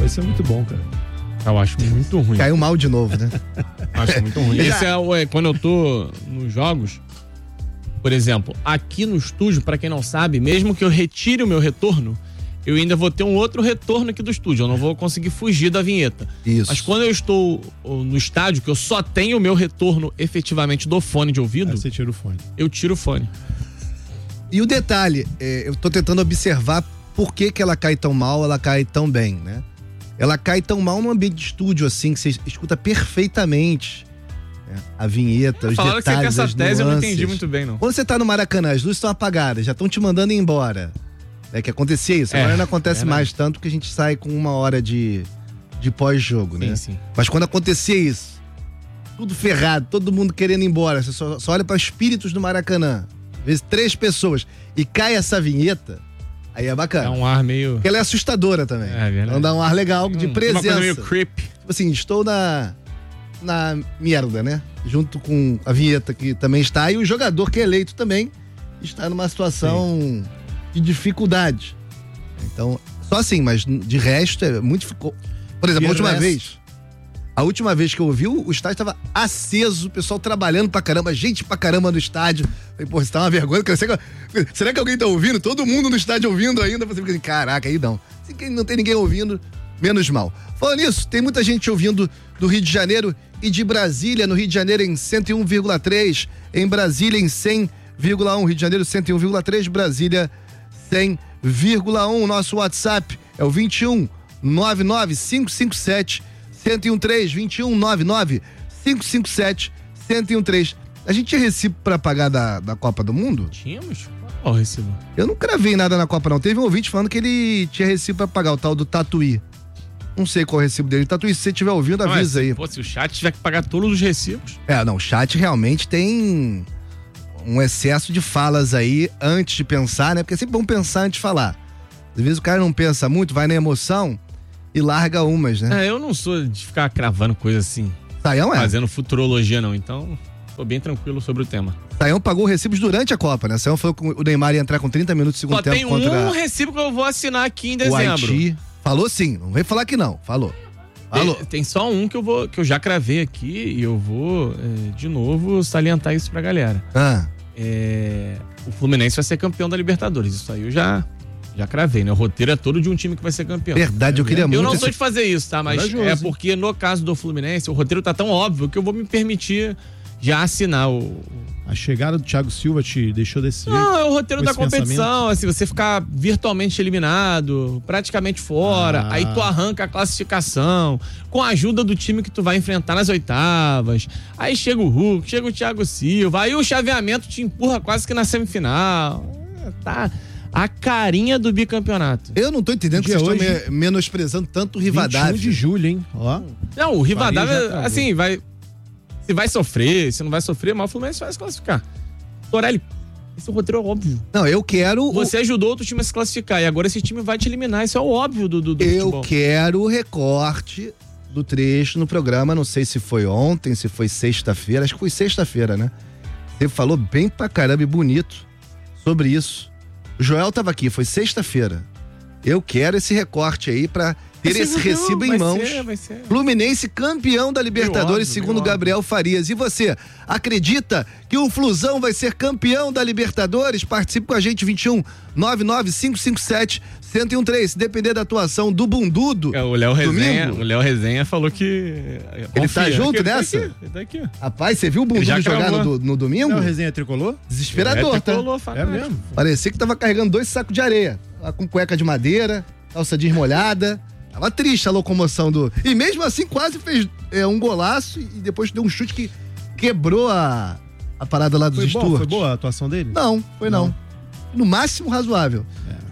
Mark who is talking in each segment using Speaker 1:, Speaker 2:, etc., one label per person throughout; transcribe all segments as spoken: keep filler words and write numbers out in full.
Speaker 1: Vai ser muito bom, cara.
Speaker 2: Eu acho muito ruim.
Speaker 3: Caiu mal de novo, né?
Speaker 2: Acho muito ruim. Esse é, o- é quando eu tô nos jogos, por exemplo, aqui no estúdio, pra quem não sabe, mesmo que eu retire o meu retorno, eu ainda vou ter um outro retorno aqui do estúdio. Eu não vou conseguir fugir da vinheta.
Speaker 3: Isso.
Speaker 2: Mas quando eu estou no estádio, que eu só tenho o meu retorno efetivamente do fone de ouvido,
Speaker 1: Aí você tira o fone.
Speaker 2: eu tiro o fone.
Speaker 3: E o detalhe, é, eu tô tentando observar por que que ela cai tão mal, ela cai tão bem, né? Ela cai tão mal num ambiente de estúdio, assim, que você escuta perfeitamente, né, a vinheta, os
Speaker 2: Falaram que você tem
Speaker 3: detalhes,
Speaker 2: essa
Speaker 3: as
Speaker 2: tese, eu não
Speaker 3: nuances.
Speaker 2: entendi muito bem, não.
Speaker 3: Quando você tá no Maracanã, as luzes estão apagadas, já estão te mandando ir embora. É que acontecia isso,
Speaker 2: É,
Speaker 3: agora não acontece
Speaker 2: verdade.
Speaker 3: mais tanto que a gente sai com uma hora de, de pós-jogo, né?
Speaker 2: Sim, sim.
Speaker 3: Mas quando acontecia isso, tudo ferrado, todo mundo querendo ir embora, você só, só olha para espíritos do Maracanã, às vezes três pessoas, e cai essa vinheta, aí é bacana.
Speaker 2: É um ar meio...
Speaker 3: Porque ela é assustadora também.
Speaker 2: É verdade.
Speaker 3: Então dá um ar legal de
Speaker 2: Uma
Speaker 3: presença.
Speaker 2: coisa meio creep.
Speaker 3: Tipo assim, estou na, na merda, né? Junto com a vinheta que também está, e o jogador que é eleito também está numa situação Sim. de dificuldade. Então, só assim, mas de resto é muito... Ficou... Por exemplo, a última
Speaker 1: resto...
Speaker 3: vez... A última vez que eu ouvi, o estádio estava aceso, o pessoal trabalhando pra caramba, gente pra caramba no estádio. Falei, pô, isso tá uma vergonha. Será que, será que alguém tá ouvindo? Todo mundo no estádio ouvindo ainda. Você fica assim, caraca, aí não. Se não tem ninguém ouvindo, menos mal. Falando nisso, tem muita gente ouvindo do Rio de Janeiro e de Brasília. No Rio de Janeiro em cento e um vírgula três, em Brasília em cem vírgula um. Rio de Janeiro cento e um vírgula três, Brasília cem vírgula um. Nosso WhatsApp é o vinte e um, nove nove cinco cinco sete, um zero um três, vinte e um, nove nove cinco cinco sete, um zero um três. A gente tinha recibo pra pagar da, da Copa do Mundo?
Speaker 2: Tínhamos? Qual o recibo?
Speaker 3: Eu não cravei nada na Copa, não. Teve um ouvinte falando que ele tinha recibo pra pagar, o tal do Tatuí. Não sei qual é o recibo dele. Tatuí, se você estiver ouvindo,
Speaker 2: Não,
Speaker 3: avisa
Speaker 2: é,
Speaker 3: aí.
Speaker 2: Pô, se o chat tiver que pagar todos os recibos...
Speaker 3: É, não, o chat realmente tem um excesso de falas aí antes de pensar, né? Porque é sempre bom pensar antes de falar. Às vezes o cara não pensa muito, vai na emoção e larga umas, né?
Speaker 2: É, eu não sou de ficar cravando coisa assim.
Speaker 3: Saião é.
Speaker 2: Fazendo futurologia, não. Então, tô bem tranquilo sobre o tema.
Speaker 3: Saião pagou recibos durante a Copa, né? Saião falou que o Neymar ia entrar com trinta minutos do segundo
Speaker 2: Só
Speaker 3: tempo
Speaker 2: tem
Speaker 3: contra
Speaker 2: um recibo que eu vou assinar aqui em
Speaker 3: o
Speaker 2: dezembro.
Speaker 3: Haiti. Falou sim, não vem falar que não. Falou. Falou.
Speaker 2: Tem, tem só um que eu, vou, que eu já cravei aqui e eu vou, é, de novo, salientar isso pra galera.
Speaker 3: Ah.
Speaker 2: É, o Fluminense vai ser campeão da Libertadores. Isso aí eu já... Já cravei, né? O roteiro é todo de um time que vai ser campeão.
Speaker 3: Verdade, eu queria
Speaker 2: eu
Speaker 3: muito...
Speaker 2: Eu não
Speaker 3: esse...
Speaker 2: sou de fazer isso, tá? Mas
Speaker 1: Corajoso,
Speaker 2: é porque no caso do Fluminense, o roteiro tá tão óbvio que eu vou me permitir já assinar o...
Speaker 1: A chegada do Thiago Silva te deixou desse jeito?
Speaker 2: Não, é o roteiro
Speaker 1: com
Speaker 2: da
Speaker 1: esse
Speaker 2: competição,
Speaker 1: pensamento?
Speaker 2: assim, você ficar virtualmente eliminado, praticamente fora,
Speaker 1: Ah.
Speaker 2: aí tu arranca a classificação, com a ajuda do time que tu vai enfrentar nas oitavas, aí chega o Hulk, chega o Thiago Silva, aí o chaveamento te empurra quase que na semifinal, tá... A carinha do bicampeonato.
Speaker 3: Eu não tô entendendo que
Speaker 1: Dia
Speaker 3: vocês
Speaker 1: hoje,
Speaker 3: estão me- menosprezando tanto o Rivadavia.
Speaker 1: vinte e um de julho, hein? Ó.
Speaker 2: Não, o Rivadavia,
Speaker 1: Faria já travou.
Speaker 2: assim, vai... Se vai sofrer, se não vai sofrer, mas o Fluminense vai se classificar. Torelli, esse roteiro é óbvio.
Speaker 3: Não, eu quero...
Speaker 2: Você ajudou outro time a se classificar e agora esse time vai te eliminar. Isso é o óbvio do, do, do
Speaker 3: Eu
Speaker 2: futebol.
Speaker 3: quero o recorte do trecho no programa, não sei se foi ontem, se foi sexta-feira, acho que foi sexta-feira, né? Você falou bem pra caramba e bonito sobre isso. O Joel tava aqui, foi sexta-feira. Eu quero esse recorte aí pra ter
Speaker 2: Vai
Speaker 3: esse
Speaker 2: ser,
Speaker 3: recibo
Speaker 2: não,
Speaker 3: em
Speaker 2: vai
Speaker 3: mãos.
Speaker 2: ser, vai ser.
Speaker 3: Fluminense campeão da Libertadores,
Speaker 2: óbvio,
Speaker 3: segundo
Speaker 2: meio
Speaker 3: Gabriel Farias. E você, acredita que o Flusão vai ser campeão da Libertadores? Participe com a gente, vinte e um, nove nove cinco cinco sete, um zero um três. Se depender da atuação do Bundudo,
Speaker 2: É, o Léo Resenha,
Speaker 3: domingo,
Speaker 2: o Léo Resenha falou que...
Speaker 3: Ele tá junto
Speaker 2: ele
Speaker 3: nessa?
Speaker 2: Tá aqui, ele tá aqui.
Speaker 3: rapaz, você viu o
Speaker 2: Ele
Speaker 3: Bundudo
Speaker 2: já
Speaker 3: jogar
Speaker 2: cravou.
Speaker 3: no, no domingo?
Speaker 1: Não, resenha tricolor?
Speaker 3: Desesperador,
Speaker 2: É,
Speaker 3: tá?
Speaker 2: tricolor,
Speaker 1: É
Speaker 2: fanático.
Speaker 1: mesmo?
Speaker 3: Parecia que tava carregando dois sacos de areia. Lá com cueca de madeira, calça jeans molhada. Tava triste a locomoção do... E mesmo assim quase fez é, um golaço e depois deu um chute que quebrou a, a parada lá dos
Speaker 1: Foi bom?
Speaker 3: Stuart.
Speaker 1: Foi boa a atuação dele?
Speaker 3: Não, foi não.
Speaker 1: Não.
Speaker 3: No máximo razoável.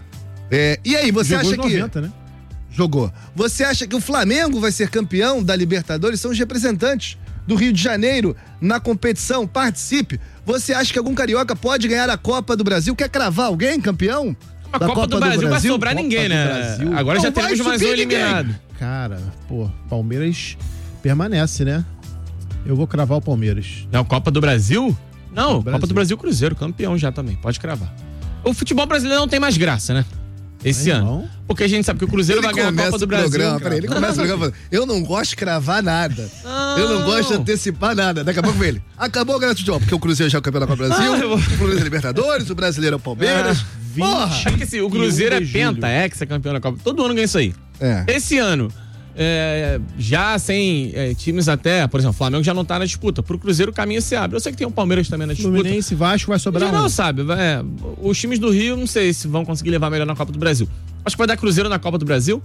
Speaker 3: É, e aí, você
Speaker 1: Jogou
Speaker 3: acha
Speaker 1: os
Speaker 3: que...
Speaker 1: noventa, né?
Speaker 3: Jogou. Você acha que o Flamengo vai ser campeão da Libertadores? São os representantes do Rio de Janeiro na competição. Participe. Você acha que algum carioca pode ganhar a Copa do Brasil? Quer cravar alguém campeão?
Speaker 2: A
Speaker 3: da
Speaker 2: Copa, do, Brasil vai sobrar
Speaker 1: Copa
Speaker 2: ninguém,
Speaker 1: do
Speaker 2: né?
Speaker 1: Brasil.
Speaker 2: Agora já
Speaker 3: Não vai
Speaker 2: teremos mais um
Speaker 3: subir ninguém.
Speaker 2: eliminado.
Speaker 1: Cara, pô, Palmeiras permanece, né? Eu vou cravar o Palmeiras.
Speaker 2: Não, Copa do Brasil? Não,
Speaker 1: Brasil.
Speaker 2: Copa do Brasil Cruzeiro, campeão já também, pode cravar. O futebol brasileiro não tem mais graça, né? esse
Speaker 1: Ai,
Speaker 2: ano.
Speaker 1: não.
Speaker 2: Porque a gente sabe que o Cruzeiro
Speaker 3: Ele
Speaker 2: vai ganhar a
Speaker 3: começa
Speaker 2: Copa do
Speaker 3: o
Speaker 2: Brasil.
Speaker 3: programa, peraí, ele começa o programa falando, eu não gosto de cravar nada.
Speaker 2: Não.
Speaker 3: Eu não gosto de antecipar nada. Daqui a pouco vem ele. Acabou o grande futebol, porque o Cruzeiro já é o campeão da Copa do Brasil,
Speaker 2: Ah, eu vou-
Speaker 3: o Fluminense é Libertadores, o brasileiro é o Palmeiras.
Speaker 2: Ah,
Speaker 3: Porra!
Speaker 2: Porque assim, o Cruzeiro
Speaker 1: e um
Speaker 2: é
Speaker 1: de julho.
Speaker 2: penta, ex, é campeão da Copa. Todo ano ganha isso aí.
Speaker 3: É.
Speaker 2: Esse ano, é, já sem é, times até, por exemplo, o Flamengo já não tá na disputa. Pro Cruzeiro o caminho se abre. Eu sei que tem o Palmeiras também na disputa.
Speaker 1: Fluminense e Vasco vai
Speaker 2: Em
Speaker 1: sobrar
Speaker 2: geral,
Speaker 1: um.
Speaker 2: sabe, é, os times do Rio, não sei se vão conseguir levar melhor na Copa do Brasil. Acho que vai dar Cruzeiro na Copa do Brasil.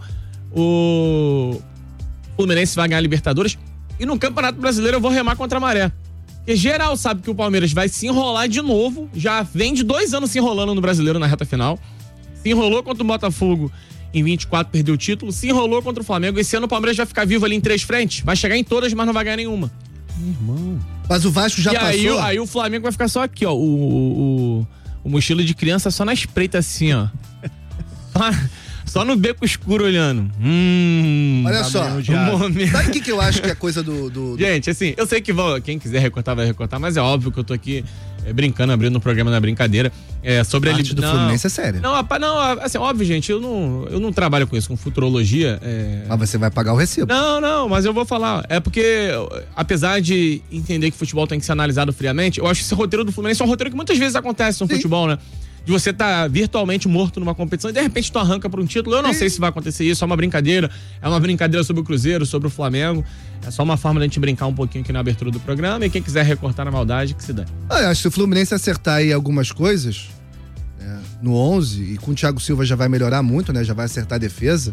Speaker 2: O Fluminense vai ganhar a Libertadores. E no Campeonato Brasileiro eu vou remar contra a maré. Porque geral sabe que o Palmeiras vai se enrolar de novo. Já vem de dois anos se enrolando no Brasileiro na reta final. Se enrolou contra o Botafogo em vinte e quatro, perdeu o título. Se enrolou contra o Flamengo. Esse ano o Palmeiras vai ficar vivo ali em três frentes. Vai chegar em todas, mas não vai ganhar nenhuma.
Speaker 1: Irmão.
Speaker 3: Mas o Vasco já
Speaker 2: e
Speaker 3: passou.
Speaker 2: aí, o- aí o Flamengo vai ficar só aqui, ó. O, o, o, o mochila de criança só na espreita assim, ó. Só, só no beco escuro olhando. Hum.
Speaker 3: Olha só,
Speaker 1: Gabriel
Speaker 2: o
Speaker 1: Dias.
Speaker 2: momento.
Speaker 3: sabe o que, que eu acho que é coisa do... do- do-
Speaker 2: Gente, assim, eu sei que vão, quem quiser recortar vai recortar, mas é óbvio que eu tô aqui é, brincando, abrindo um programa na brincadeira. É, sobre
Speaker 3: parte
Speaker 2: a
Speaker 3: do
Speaker 2: não,
Speaker 3: Fluminense é séria.
Speaker 2: Não, apa- não, assim, óbvio, gente, eu não, eu não trabalho com isso, com futurologia. É...
Speaker 3: Mas você vai pagar o recibo.
Speaker 2: Não, não, mas eu vou falar. É porque, apesar de entender que futebol tem que ser analisado friamente, eu acho que esse roteiro do Fluminense é um roteiro que muitas vezes acontece no
Speaker 3: Sim.
Speaker 2: futebol, né? De você estar tá virtualmente morto numa competição e de repente tu arranca pra um título. Eu não
Speaker 3: Sim.
Speaker 2: sei se vai acontecer isso, é uma brincadeira. É uma brincadeira sobre o Cruzeiro, sobre o Flamengo. É só uma forma da gente brincar um pouquinho aqui na abertura do programa. E quem quiser recortar na maldade, que se dê.
Speaker 3: Ah, eu acho que se o Fluminense acertar aí algumas coisas, né, no onze, e com o Thiago Silva já vai melhorar muito, né? Já vai acertar a defesa.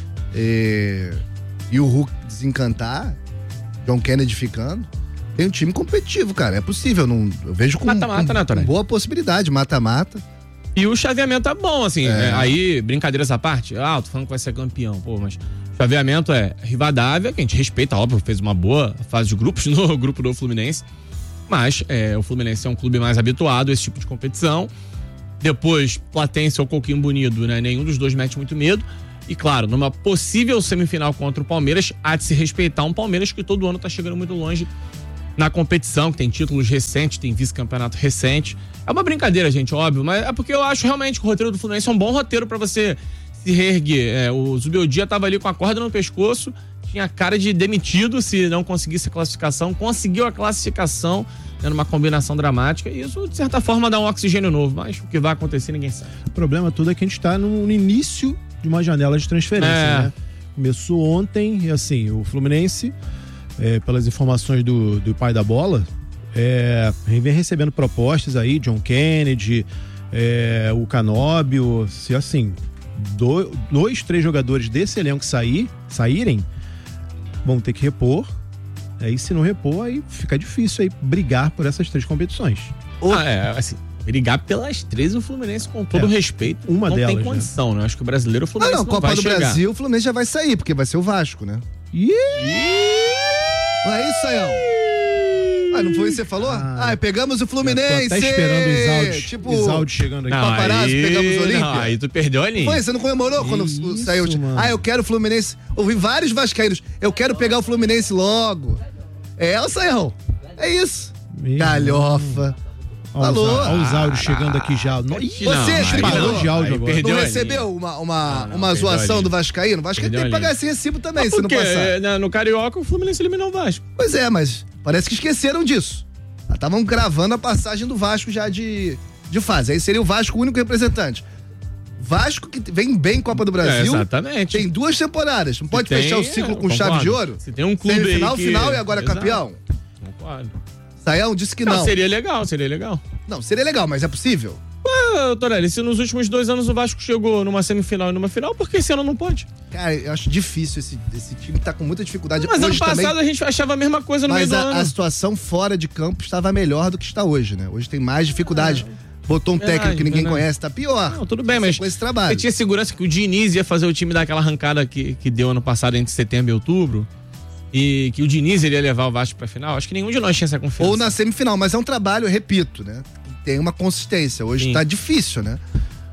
Speaker 3: E, e o Hulk desencantar, John Kennedy ficando. Tem um time competitivo, cara. É possível. Não, eu vejo com,
Speaker 2: Mata-mata,
Speaker 3: com,
Speaker 2: né,
Speaker 3: com
Speaker 2: Tonelli?
Speaker 3: boa possibilidade. Mata-mata.
Speaker 2: E o chaveamento é bom, assim.
Speaker 3: É.
Speaker 2: É, aí, brincadeiras à parte. Ah, tô falando que vai ser campeão. Pô, mas chaveamento é Rivadavia, que a gente respeita, óbvio, fez uma boa fase de grupos no grupo do Fluminense. Mas é, o Fluminense é um clube mais habituado a esse tipo de competição. Depois, Platense ou Coquimbo Unido, né? Nenhum dos dois mete muito medo. E claro, numa possível semifinal contra o Palmeiras, há de se respeitar um Palmeiras que todo ano tá chegando muito longe na competição, que tem títulos recentes, tem vice-campeonato recente. É uma brincadeira, gente, óbvio, mas é porque eu acho realmente que o roteiro do Fluminense é um bom roteiro pra você se reerguer. É, o Zubeldia tava ali com a corda no pescoço, tinha cara de demitido se não conseguisse a classificação, conseguiu a classificação, né, numa combinação dramática, e isso, de certa forma, dá um oxigênio novo, mas o que vai acontecer ninguém sabe.
Speaker 1: O problema todo é que a gente tá no, no início de uma janela de transferência,
Speaker 2: É.
Speaker 1: né? Começou ontem e assim, o Fluminense, é, pelas informações do, do pai da bola, é, vem recebendo propostas aí, John Kennedy, é, o Canóbio, se assim, do, dois, três jogadores desse elenco sair, saírem, vão ter que repor. Aí se não repor, aí fica difícil aí brigar por essas três competições.
Speaker 2: Ah, é, assim, brigar pelas três o Fluminense, com todo
Speaker 1: É,
Speaker 2: respeito,
Speaker 1: uma
Speaker 2: não
Speaker 1: delas,
Speaker 2: tem
Speaker 1: né?
Speaker 2: condição, né? Acho que o brasileiro, o
Speaker 3: Ah,
Speaker 2: Fluminense
Speaker 3: não,
Speaker 2: não,
Speaker 3: Copa
Speaker 2: vai
Speaker 3: do
Speaker 2: chegar.
Speaker 3: Brasil, o Fluminense já vai sair, porque vai ser o Vasco, né?
Speaker 1: Ih!
Speaker 3: Não é isso, Sayão? Ah, não foi isso que você falou?
Speaker 1: Ah,
Speaker 3: Ah, pegamos o Fluminense!
Speaker 1: Tô até esperando os áudios,
Speaker 3: Tipo,
Speaker 1: os áudios chegando aqui.
Speaker 2: Não,
Speaker 3: paparazzi,
Speaker 2: aí,
Speaker 3: pegamos o Olímpia.
Speaker 2: não, aí tu perdeu a linha.
Speaker 3: Foi, você não comemorou quando
Speaker 1: Isso,
Speaker 3: saiu?
Speaker 1: mano.
Speaker 3: Ah, eu quero o Fluminense. Ouvi vários vascaínos. Eu quero pegar o Fluminense logo. É, o Sayão. É isso.
Speaker 1: Meu
Speaker 3: Galhofa.
Speaker 1: Olha os,
Speaker 3: Falou.
Speaker 1: olha os áudios chegando aqui já. No,
Speaker 2: Não,
Speaker 3: Você,
Speaker 2: aí
Speaker 3: tricolor,
Speaker 1: parou de áudio
Speaker 2: aí
Speaker 1: agora.
Speaker 2: perdeu
Speaker 3: Não
Speaker 2: a
Speaker 3: recebeu
Speaker 2: linha.
Speaker 3: uma, uma,
Speaker 2: Não, não,
Speaker 3: uma
Speaker 2: perdeu a
Speaker 3: zoação
Speaker 2: linha.
Speaker 3: do Vascaíno? O Vascaíno
Speaker 2: Perdeu
Speaker 3: tem que
Speaker 2: a
Speaker 3: pagar
Speaker 2: linha.
Speaker 3: esse recibo também,
Speaker 2: Mas
Speaker 3: se
Speaker 2: por
Speaker 3: não
Speaker 2: quê?
Speaker 3: passar.
Speaker 2: Na- No Carioca, o Fluminense eliminou o Vasco.
Speaker 3: Pois é, mas parece que esqueceram disso. Estavam gravando a passagem do Vasco já de, de fase. Aí seria o Vasco o único representante. Vasco que vem bem em Copa do
Speaker 2: É,
Speaker 3: Brasil.
Speaker 2: exatamente.
Speaker 3: Tem duas temporadas. Não pode
Speaker 2: tem-
Speaker 3: fechar o ciclo
Speaker 2: eu
Speaker 3: com chave
Speaker 2: concordo.
Speaker 3: de ouro?
Speaker 2: Se tem um clube aí
Speaker 3: Semifinal,
Speaker 2: que-
Speaker 3: final e agora
Speaker 2: Exato.
Speaker 3: campeão.
Speaker 2: Concordo.
Speaker 3: Sayão disse que não.
Speaker 2: Não, seria legal, seria legal.
Speaker 3: Não, seria legal, mas é possível?
Speaker 2: Ah, Torelli, se nos últimos dois anos o Vasco chegou numa semifinal e numa final, por que esse ano não pode?
Speaker 3: Cara, eu acho difícil esse, esse time tá com muita dificuldade.
Speaker 2: Mas ano
Speaker 3: hoje
Speaker 2: passado
Speaker 3: também,
Speaker 2: a gente achava a mesma coisa no
Speaker 3: mas
Speaker 2: meio do
Speaker 3: a,
Speaker 2: ano.
Speaker 3: a situação fora de campo estava melhor do que está hoje, né? Hoje tem mais dificuldade. Botou um
Speaker 2: Verdade,
Speaker 3: técnico que ninguém
Speaker 2: verdade.
Speaker 3: conhece, tá pior.
Speaker 2: Não, tudo bem, mas
Speaker 3: com esse
Speaker 2: você
Speaker 3: trabalho.
Speaker 2: tinha segurança que o Diniz ia fazer o time dar aquela arrancada que, que deu ano passado entre setembro e outubro? E que o Diniz iria levar o Vasco pra final? Acho que nenhum de nós tinha essa confiança.
Speaker 3: Ou na semifinal, mas é um trabalho, eu repito, né? Tem uma consistência. Hoje
Speaker 2: Sim.
Speaker 3: tá difícil, né?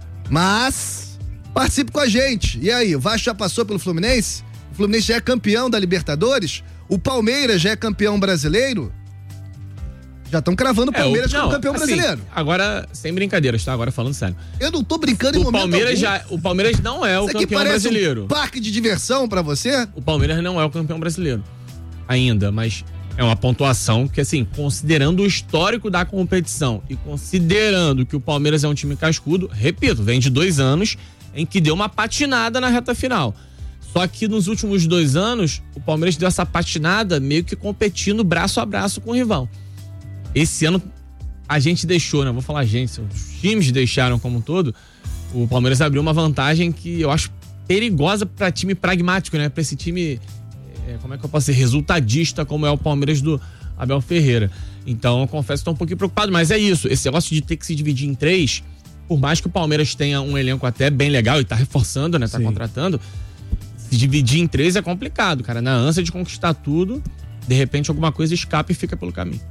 Speaker 3: Mas participe com a gente. E aí, o Vasco já passou pelo Fluminense? O Fluminense já é campeão da Libertadores? O Palmeiras já é campeão brasileiro? Já estão cravando o Palmeiras
Speaker 2: é, o, não,
Speaker 3: como campeão
Speaker 2: assim,
Speaker 3: brasileiro.
Speaker 2: Agora, sem brincadeiras, tá? Agora falando sério.
Speaker 3: Eu não tô brincando em
Speaker 2: o
Speaker 3: momento
Speaker 2: Palmeiras
Speaker 3: algum.
Speaker 2: já, O Palmeiras não é o
Speaker 3: Isso aqui
Speaker 2: campeão
Speaker 3: parece
Speaker 2: brasileiro.
Speaker 3: Um parque de diversão pra você?
Speaker 2: O Palmeiras não é o campeão brasileiro ainda, mas é uma pontuação que, assim, considerando o histórico da competição e considerando que o Palmeiras é um time cascudo, repito, vem de dois anos em que deu uma patinada na reta final. Só que nos últimos dois anos, o Palmeiras deu essa patinada meio que competindo braço a braço com o rival. Esse ano, a gente deixou, né? Vou falar a gente, os times deixaram como um todo. O Palmeiras abriu uma vantagem que eu acho perigosa para time pragmático, né? Para esse time, é, como é que eu posso ser, resultadista, como é o Palmeiras do Abel Ferreira. Então, eu confesso que estou um pouquinho preocupado, mas é isso. Esse negócio de ter que se dividir em três, por mais que o Palmeiras tenha um elenco até bem legal e tá reforçando, né? Tá Sim. contratando. Se dividir em três é complicado, cara. Na ânsia de conquistar tudo, de repente alguma coisa escapa e fica pelo caminho.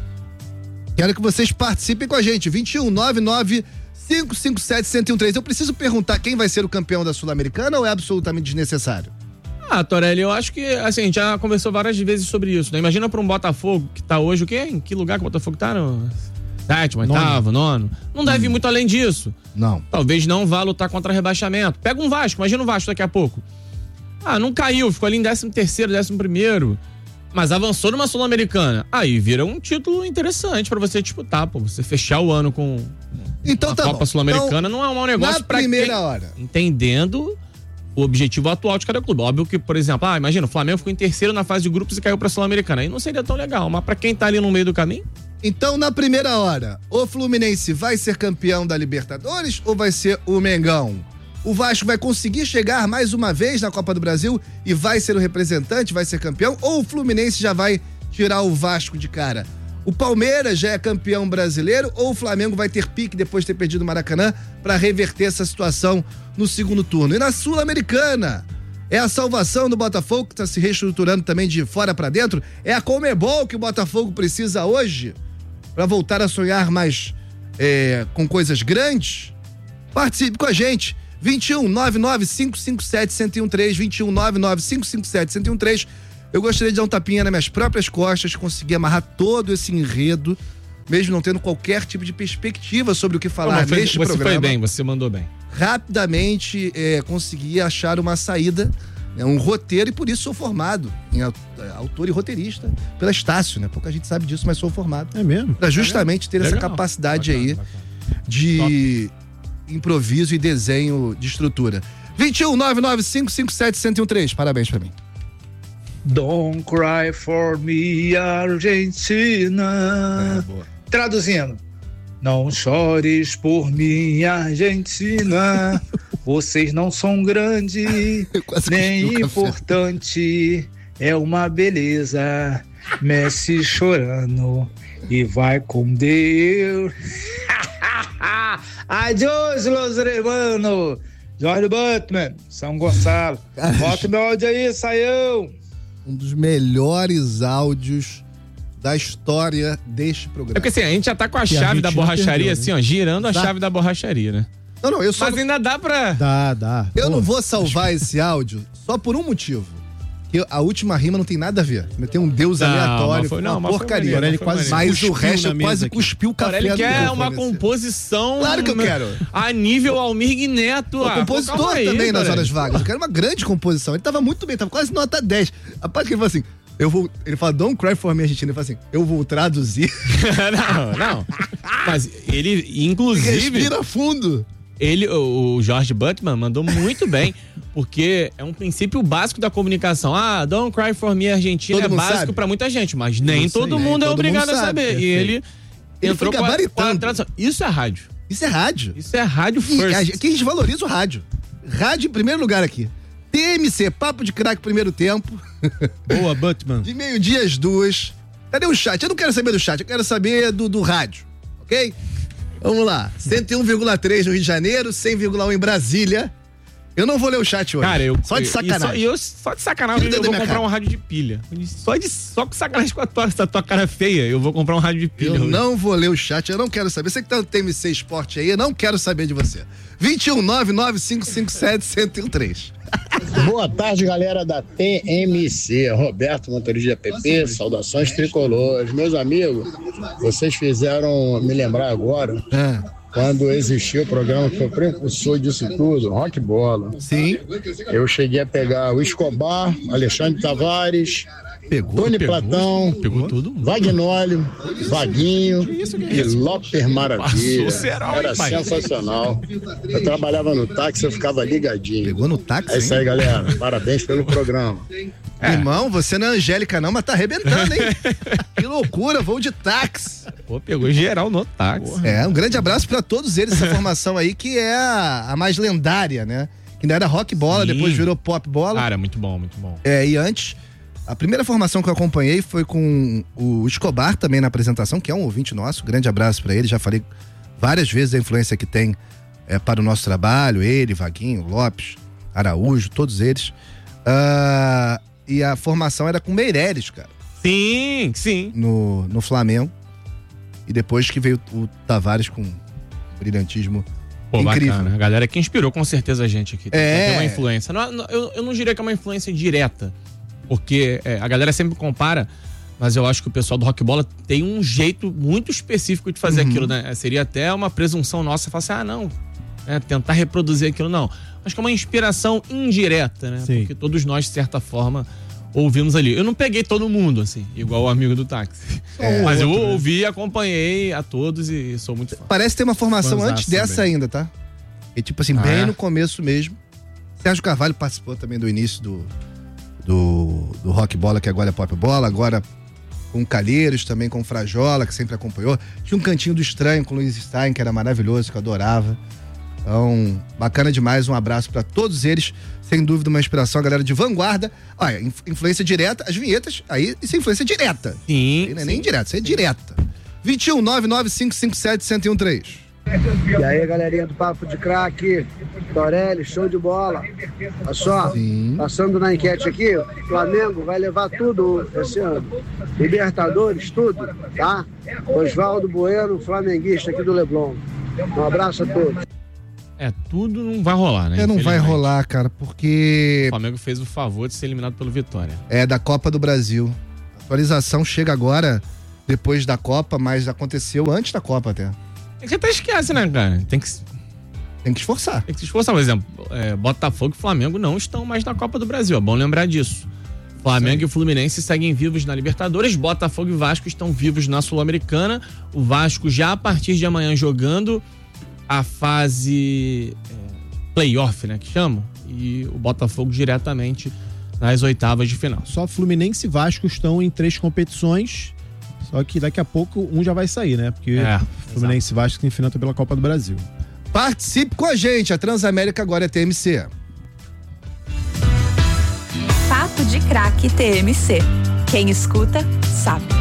Speaker 3: Quero que vocês participem com a gente. vinte e um, nove nove, cinco cinco sete, um zero um três. Eu preciso perguntar quem vai ser o campeão da Sul-Americana ou é absolutamente desnecessário?
Speaker 2: Ah, Torelli, eu acho que, assim, a gente já conversou várias vezes sobre isso, né? Imagina pra um Botafogo que tá hoje, o quê? Em que lugar que o Botafogo tá? No sétimo, oitavo, nono? Não deve ir muito além disso.
Speaker 3: Não.
Speaker 2: Talvez não vá lutar contra rebaixamento. Pega um Vasco, imagina o Vasco daqui a pouco. Ah, não caiu, ficou ali em décimo terceiro, décimo primeiro. Mas avançou numa Sul-Americana. Aí vira um título interessante pra você disputar, pô. Você fechar o ano com
Speaker 3: então,
Speaker 2: a
Speaker 3: tá
Speaker 2: Copa Sul-Americana então, não é um mau negócio
Speaker 3: na
Speaker 2: pra
Speaker 3: primeira
Speaker 2: quem,
Speaker 3: hora.
Speaker 2: Entendendo o objetivo atual de cada clube. Óbvio que, por exemplo, ah, imagina, o Flamengo ficou em terceiro na fase de grupos e caiu pra Sul-Americana. Aí não seria tão legal, mas pra quem tá ali no meio do caminho...
Speaker 3: Então, na primeira hora, o Fluminense vai ser campeão da Libertadores ou vai ser o Mengão? O Vasco vai conseguir chegar mais uma vez na Copa do Brasil e vai ser o representante, vai ser campeão? Ou o Fluminense já vai tirar o Vasco de cara? O Palmeiras já é campeão brasileiro ou o Flamengo vai ter pique depois de ter perdido o Maracanã para reverter essa situação no segundo turno? E na Sul-Americana, é a salvação do Botafogo que está se reestruturando também de fora para dentro? É a Conmebol que o Botafogo precisa hoje para voltar a sonhar mais é, com coisas grandes? Participe com a gente. vinte e um, nove nove, cinco cinco sete, um zero um três, vinte e um, nove nove, cinco cinco sete, um zero um três. Eu gostaria de dar um tapinha nas minhas próprias costas, conseguir amarrar todo esse enredo, mesmo não tendo qualquer tipo de perspectiva sobre o que falar
Speaker 2: não,
Speaker 3: neste
Speaker 2: você
Speaker 3: programa.
Speaker 2: Você foi bem, você mandou bem.
Speaker 3: Rapidamente é, consegui achar uma saída, né, um roteiro, e por isso sou formado em autor e roteirista pela Estácio, né? Pouca gente sabe disso, mas sou formado.
Speaker 1: É mesmo?
Speaker 3: Pra justamente ter
Speaker 2: Legal.
Speaker 3: essa capacidade bacana, aí
Speaker 2: bacana.
Speaker 3: de... Top. Improviso e desenho de estrutura. vinte e um, nove nove, cinco cinco sete, um zero um três. Parabéns pra mim.
Speaker 4: Don't cry for me, Argentina.
Speaker 3: É, boa.
Speaker 4: Traduzindo. Não chores por mim, Argentina. Vocês não são grandes, nem importante. É uma beleza. Messi chorando e vai com Deus. Adiós, los hermanos. Jorge Butman, São Gonçalo. Bota meu áudio aí, Saião.
Speaker 3: Um dos melhores áudios da história deste programa.
Speaker 2: É porque assim, a gente já tá com a que chave a da borracharia, perdeu, assim, ó, girando a dá. chave da borracharia, né?
Speaker 3: Não, não, eu só...
Speaker 2: Mas ainda dá pra...
Speaker 1: Dá, dá.
Speaker 3: Eu
Speaker 1: Pô,
Speaker 3: não vou salvar esse áudio só por um motivo. Que a última rima não tem nada a ver. Tem um deus não, aleatório,
Speaker 2: foi,
Speaker 3: uma
Speaker 2: não,
Speaker 3: porcaria.
Speaker 2: Maneiro,
Speaker 3: ele quase mas o resto eu quase
Speaker 1: aqui.
Speaker 3: cuspiu o café.
Speaker 2: Ele quer
Speaker 3: do
Speaker 2: uma
Speaker 3: nesse.
Speaker 2: composição...
Speaker 3: Claro que eu quero.
Speaker 2: A nível Almir Neto.
Speaker 3: O
Speaker 2: ah,
Speaker 3: compositor
Speaker 2: aí,
Speaker 3: também nas
Speaker 2: Torelli.
Speaker 3: horas vagas. Eu quero uma grande composição. Ele tava muito bem, tava quase nota dez. A parte que ele falou assim... Eu vou, ele fala, don't cry for me, Argentina. Ele fala assim, eu vou traduzir.
Speaker 2: não, não. Mas ele, inclusive...
Speaker 3: Respira fundo.
Speaker 2: Ele, o Jorge Butman mandou muito bem, porque é um princípio básico da comunicação. Ah, don't cry for me, Argentina,
Speaker 3: todo
Speaker 2: é básico
Speaker 3: sabe.
Speaker 2: pra muita gente, mas nem
Speaker 3: Isso
Speaker 2: todo
Speaker 3: aí,
Speaker 2: mundo é
Speaker 3: todo
Speaker 2: obrigado
Speaker 3: mundo
Speaker 2: a saber.
Speaker 3: sabe,
Speaker 2: e ele,
Speaker 3: ele
Speaker 2: entrou com a, com a tradução. Isso é rádio.
Speaker 3: Isso é rádio.
Speaker 2: Isso é rádio
Speaker 3: E
Speaker 2: first.
Speaker 3: aqui a gente valoriza o rádio. Rádio em primeiro lugar aqui. T M C, Papo de Craque, primeiro tempo.
Speaker 1: Boa, Butman.
Speaker 3: De meio-dia às duas. Cadê o chat? Eu não quero saber do chat, eu quero saber do, do rádio, ok? Vamos lá. cento e um vírgula três no Rio de Janeiro, cem vírgula um em Brasília. Eu não vou ler o chat hoje.
Speaker 2: Cara, eu...
Speaker 3: Só de sacanagem.
Speaker 2: E só, eu, só de sacanagem eu, eu vou comprar
Speaker 3: cara.
Speaker 2: um rádio de pilha. Só, de, só com sacanagem com a tua, essa tua cara feia, eu vou comprar um rádio de pilha.
Speaker 3: Eu
Speaker 2: hoje.
Speaker 3: não vou ler o chat, eu não quero saber. Você que tá no T M C Esporte aí, eu não quero saber de você. vinte e um, nove nove, cinco cinco sete, um zero um três.
Speaker 5: Boa tarde, galera da T M C. Roberto, motorista de app, saudações tricolores. Meus amigos, vocês fizeram me lembrar agora
Speaker 3: Ah,
Speaker 5: quando existiu o programa que foi o precursor disso tudo, Rock Bola.
Speaker 3: sim.
Speaker 5: Eu cheguei a pegar o Escobar, Alexandre Tavares,
Speaker 3: Pegou.
Speaker 5: Tony
Speaker 2: pegou,
Speaker 5: Platão,
Speaker 2: Pegou tudo.
Speaker 5: Vagnólio, Vaguinho e Lopes Maravilha.
Speaker 2: Passou serol,
Speaker 5: Era
Speaker 2: hein, pai?
Speaker 5: sensacional. Eu trabalhava no táxi, eu ficava ligadinho.
Speaker 3: Pegou no táxi,
Speaker 5: É isso
Speaker 3: hein?
Speaker 5: aí, galera. Parabéns pelo programa.
Speaker 2: É.
Speaker 3: Irmão, você não é Angélica não, mas tá arrebentando, hein? Que loucura, voo de táxi.
Speaker 2: Pô, pegou geral no táxi.
Speaker 3: É, um grande abraço pra todos eles, essa formação aí, que é a, a mais lendária, né? Que ainda era rock bola,
Speaker 2: Sim.
Speaker 3: depois virou pop bola.
Speaker 2: Cara, muito bom, muito bom.
Speaker 3: É, e antes, a primeira formação que eu acompanhei foi com o Escobar também na apresentação, que é um ouvinte nosso. Grande abraço pra ele, já falei várias vezes a influência que tem é, para o nosso trabalho, ele, Vaguinho, Lopes, Araújo, todos eles. Ah, e a formação era com Meireles, cara,
Speaker 2: Sim, sim.
Speaker 3: no, no Flamengo. E depois que veio o Tavares com brilhantismo
Speaker 2: Pô,
Speaker 3: incrível.
Speaker 2: bacana. A galera que inspirou com certeza a gente aqui. Tem,
Speaker 3: É.
Speaker 2: tem uma influência. Não, não, eu, eu não diria que é uma influência direta, porque é, a galera sempre compara, mas eu acho que o pessoal do Rock Bola tem um jeito muito específico de fazer
Speaker 3: Uhum.
Speaker 2: aquilo, né? Seria até uma presunção nossa falar assim, ah, não, é, tentar reproduzir aquilo, não. Acho que é uma inspiração indireta, né?
Speaker 1: Sim.
Speaker 2: Porque todos nós, de certa forma, ouvimos ali. Eu não peguei todo mundo, assim, igual o amigo do táxi.
Speaker 3: É,
Speaker 2: mas eu
Speaker 1: outro, né?
Speaker 2: ouvi, acompanhei a todos e sou muito fã.
Speaker 3: Parece ter uma formação
Speaker 1: Fanzaço
Speaker 3: antes dessa
Speaker 1: também.
Speaker 3: ainda, tá? E tipo assim,
Speaker 2: Ah,
Speaker 3: bem
Speaker 2: é?
Speaker 3: no começo mesmo. Sérgio Carvalho participou também do início do, do, do Rock Bola, que agora é Pop Bola, agora com o Calheiros, também com o Frajola, que sempre acompanhou. Tinha um Cantinho do Estranho com o Luiz Stein, que era maravilhoso, que eu adorava. Então, bacana demais, um abraço pra todos eles. Sem dúvida, uma inspiração, a galera de vanguarda. Olha, inf- influência direta, as vinhetas, aí isso é influência direta.
Speaker 2: Sim.
Speaker 3: Aí não é nem indireta, isso é direta. vinte e um, nove nove cinco cinco sete, um zero um três.
Speaker 6: E aí, galerinha do Papo de Craque, Torelli, show de bola. Olha só,
Speaker 3: Sim.
Speaker 6: passando na enquete aqui, o Flamengo vai levar tudo esse ano. Libertadores, tudo, tá? Oswaldo Bueno, flamenguista aqui do Leblon. Um abraço a todos.
Speaker 2: É, tudo não vai rolar, né?
Speaker 3: É, não vai
Speaker 2: Infelizmente.
Speaker 3: rolar, cara, porque
Speaker 2: O Flamengo fez o favor de ser eliminado pelo Vitória.
Speaker 3: é da Copa do Brasil. A atualização chega agora, depois da Copa, mas aconteceu antes da Copa até.
Speaker 2: É que até esquece, né, cara? Tem que,
Speaker 3: Tem que esforçar.
Speaker 2: tem que se esforçar. Por exemplo, é, Botafogo e Flamengo não estão mais na Copa do Brasil. É bom lembrar disso. Flamengo e o Fluminense seguem vivos na Libertadores. Botafogo e Vasco estão vivos na Sul-Americana. O Vasco já a partir de amanhã jogando a fase é, playoff, né, que chamam. E o Botafogo diretamente nas oitavas de final.
Speaker 1: Só Fluminense e Vasco estão em três competições. Só que daqui a pouco um já vai sair, né? Porque
Speaker 2: É,
Speaker 1: Fluminense e Vasco se enfrentam pela Copa do Brasil.
Speaker 3: Participe com a gente, a Transamérica agora é T M C.
Speaker 7: Papo de Craque T M C. Quem escuta, sabe.